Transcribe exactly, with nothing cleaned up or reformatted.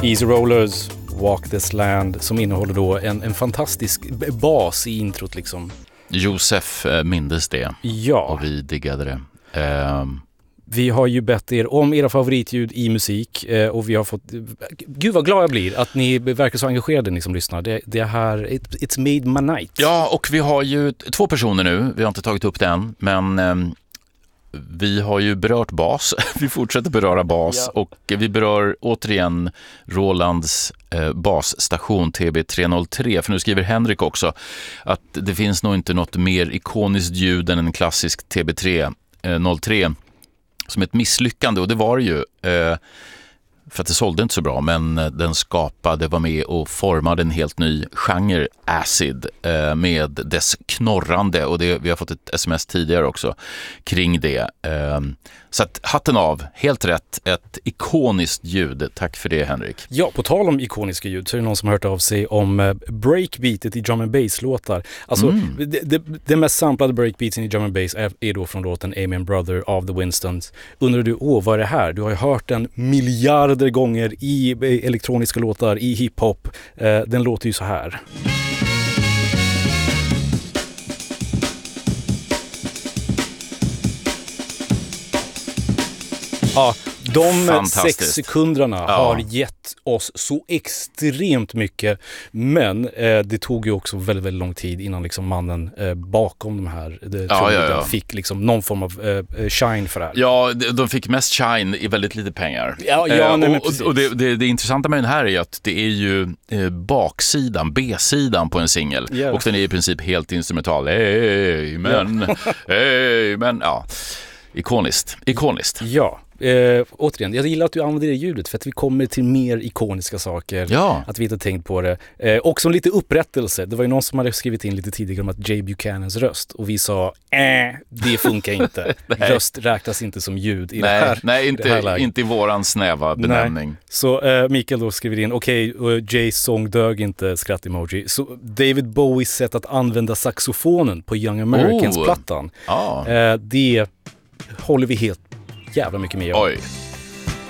Easy Rollers, Walk This Land, som innehåller då en, en fantastisk bas i introt liksom. Josef eh, mindes det. Ja. Och vi diggade det. Um... Vi har ju bett er om era favoritljud i musik eh, och vi har fått... Gud vad glad jag blir att ni verkar så engagerade, ni som lyssnar. Det, det här, it, it's made my night. Ja, och vi har ju två personer nu. Vi har inte tagit upp det än, men... Eh, vi har ju berört bas, vi fortsätter beröra bas ja. Och vi berör återigen Rolands eh, basstation T B tre noll tre, för nu skriver Henrik också att det finns nog inte något mer ikoniskt ljud än en klassisk T B tre noll tre som ett misslyckande, och det var det ju eh, för att det sålde inte så bra, men den skapade, var med och formade en helt ny genre, acid, eh, med dess knorrande, och det, vi har fått ett sms tidigare också kring det. Eh, så att hatten av, helt rätt, ett ikoniskt ljud. Tack för det, Henrik. Ja, på tal om ikoniska ljud så är det någon som har hört av sig om eh, breakbeatet i drum and bass-låtar. Alltså, mm. det, det, det mest samplade breakbeatsen i drum and bass är, är då från låten Amen Brother of the Winstons. Undrar du, åh, vad är det här? Du har ju hört den miljarder gånger i elektroniska låtar, i hiphop. Eh, den låter ju så här. Ja, de sex sekunderna ja. har gett oss så extremt mycket, men eh, det tog ju också väldigt, väldigt lång tid innan liksom mannen eh, bakom de här det, ja, ja, ja. fick liksom någon form av eh, shine för det här. Ja, de fick mest shine i väldigt lite pengar. Ja, ja, eh, nej, men och, precis. och det, det, det intressanta med den här är att det är ju eh, baksidan, B-sidan på en singel, yeah. och den är i princip helt instrumental. Hey, men, yeah. hey, men, ja. Ikoniskt, ikoniskt. Ja, eh, återigen, jag gillar att du använder det ljudet för att vi kommer till mer ikoniska saker. Ja. Att vi inte tänkt på det. Eh, och som lite upprättelse, det var ju någon som hade skrivit in lite tidigare om att Jay Buchanans röst, och vi sa, äh, det funkar inte. Röst räknas inte som ljud i nej, det här Nej, inte, det här inte i våran snäva benämning. Nej. Så eh, Mikael då skriver in, okej, okay, uh, Jays sång dög inte, skratt-emoji. Så David Bowies sätt att använda saxofonen på Young Americans-plattan, oh. ah. eh, det håller vi helt jävla mycket med om. Oj.